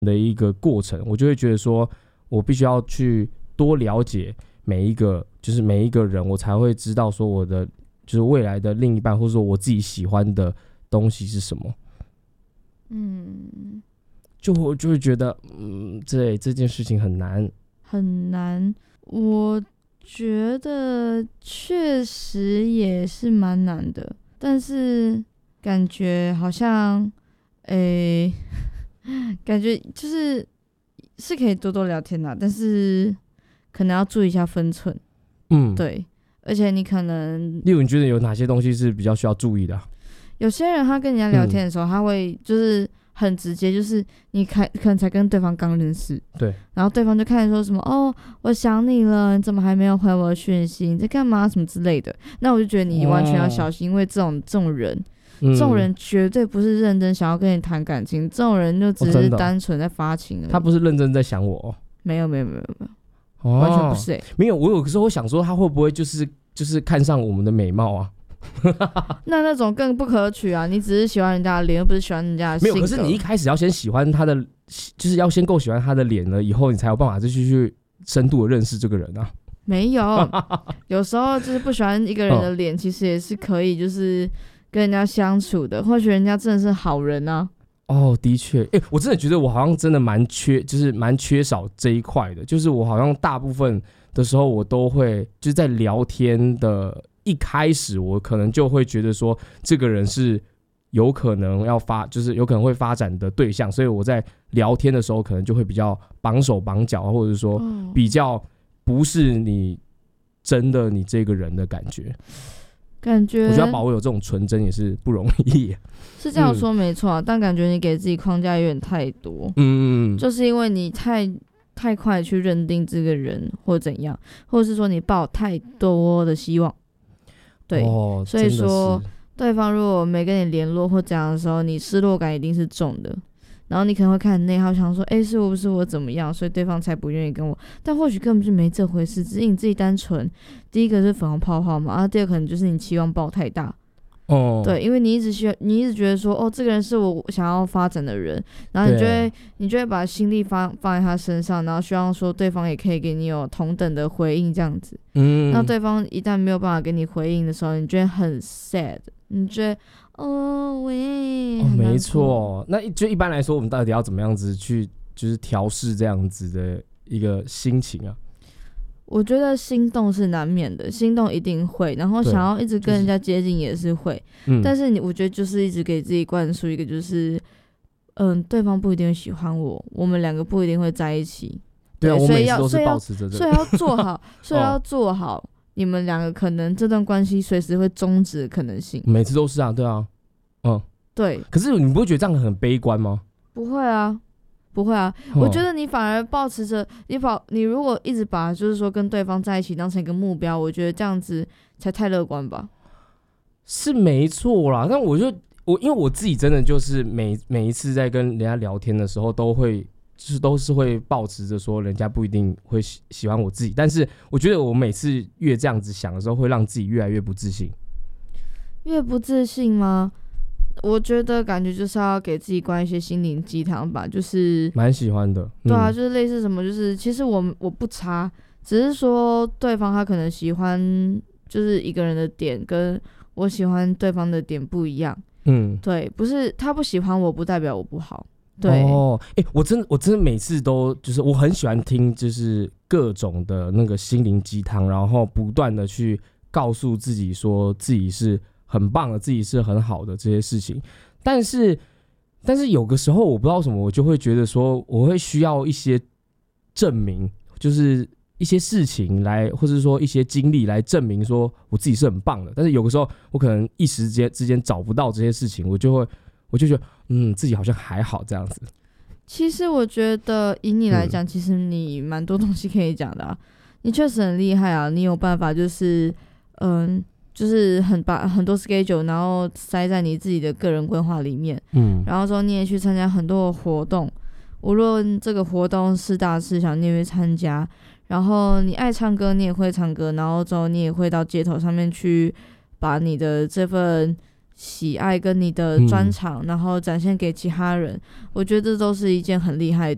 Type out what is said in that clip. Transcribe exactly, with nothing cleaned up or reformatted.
的一个过程，我就会觉得说我必须要去多了解每一个就是每一个人，我才会知道说我的就是未来的另一半，或者说我自己喜欢的东西是什么。 嗯， 就我就会觉得，嗯，这这件事情很难， 很难。我觉得确实也是蛮难的，但是感觉好像，诶、欸，感觉就是是可以多多聊天啦，但是可能要注意一下分寸。 嗯， 对，而且你可能， 例如你觉得有哪些东西是比较需要注意的、啊？ 有些人他跟人家聊天的时候，嗯、他会就是很直接，就是你可可能才跟对方刚认识， 对，然后对方就开始说什么哦，我想你了，你怎么还没有回我的讯息？你在干嘛？什么之类的。那我就觉得你完全要小心，哦、因为这种这种人，嗯、这种人绝对不是认真想要跟你谈感情，这种人就只是单纯在发情而已。 他不是认真在想我、哦， 没有没有没有没有，哦、完全不是、欸。 没有，我有时候想说他会不会就是就是看上我们的美貌啊？ 那那种更不可取啊！你只是喜欢人家的脸，又不是喜欢人家的性格。 没有，可是你一开始要先喜欢他的，就是要先够喜欢他的脸了，以后你才有办法再去去深度的认识这个人啊。 没有，有时候就是不喜欢一个人的脸，其实也是可以，就是跟人家相处的。或许人家真的是好人啊。 哦，的确，哎、欸，我真的觉得我好像真的蛮缺，就是蛮缺少这一块的。就是我好像大部分的时候，我都会就是在聊天的。一开始我可能就会觉得说这个人是有可能要发，就是有可能会发展的对象，所以我在聊天的时候可能就会比较绑手绑脚，或者说比较不是你真的你这个人的感觉。 感觉我觉得要保有这种纯真也是不容易。 是这样说没错、啊嗯，但感觉你给自己框架有点太多。 嗯嗯嗯， 就是因为你太。太快去认定这个人或怎样，或者是说你抱太多的希望。对、哦，所以说对方如果没跟你联络或怎样的时候，你失落感一定是重的。然后你可能会看很内耗，想说，哎，是我不是我怎么样，所以对方才不愿意跟我。但或许根本就没这回事，只是你自己单纯。第一个是粉红泡泡嘛，然后第二个可能就是你期望抱太大。哦，对，因为你一直需要，你一直觉得说，哦，这个人是我想要发展的人，然后你就会，你就会把心力放放在他身上，然后希望说对方也可以给你有同等的回应，这样子。嗯，那对方一旦没有办法给你回应的时候，你就会很 sad， 你觉得，哦喂， 哦，没错，那就一般来说，我们到底要怎么样子去，就是调试这样子的一个心情啊？ 我觉得心动是难免的，心动一定会，然后想要一直跟人家接近也是会，就是嗯、但是你我觉得就是一直给自己灌输一个就是，嗯，对方不一定会喜欢我，我们两个不一定会在一起， 对，对啊， 所以要我每次都是保持着这个， 所以要做好，所以要做好，你们两个可能这段关系随时会终止的可能性， 每次都是啊，对啊，嗯， 对。 可是你不会觉得这样很悲观吗？ 不会啊。不会啊，我觉得你反而抱持着你保，你如果一直把就是说跟对方在一起当成一个目标，我觉得这样子才太乐观吧。 是没错啦，但我就我因为我自己真的就是每每一次在跟人家聊天的时候，都会就是都是会抱持着说人家不一定会喜喜欢我自己，但是我觉得我每次越这样子想的时候，会让自己越来越不自信。 越不自信吗？我觉得感觉就是要给自己灌一些心灵鸡汤吧，就是蛮喜欢的、 嗯。对啊，就是类似什么，就是其实我我不差，只是说对方他可能喜欢就是一个人的点，跟我喜欢对方的点不一样。嗯，对，不是他不喜欢我，不代表我不好。对哦，哎、欸，我真的我真的每次都就是我很喜欢听，就是各种的那个心灵鸡汤，然后不断的去告诉自己说自己是很棒的，自己是很好的这些事情，但是，但是有个时候我不知道为什么，我就会觉得说，我会需要一些证明，就是一些事情来，或者说一些经历来证明说我自己是很棒的。但是有个时候，我可能一时间之间找不到这些事情，我就会，我就觉得，嗯，自己好像还好这样子。 其实我觉得以你来讲、嗯，其实你蛮多东西可以讲的啊，你确实很厉害啊，你有办法就是，嗯。就是很把很多 schedule 然后塞在你自己的个人规划里面，嗯，然后之后你也去参加很多的活动，无论这个活动是大是小，你也会参加。然后你爱唱歌，你也会唱歌，然后之后你也会到街头上面去把你的这份喜爱跟你的专长、嗯，然后展现给其他人。我觉得这都是一件很厉害